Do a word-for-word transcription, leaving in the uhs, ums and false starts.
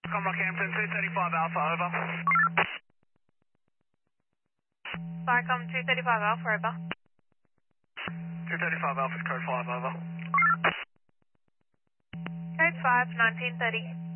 Come Rockhampton, two thirty-five Alpha, over. Starcom two thirty-five Alpha, over. two thirty-five Alpha, code five, over. Code five, nineteen thirty.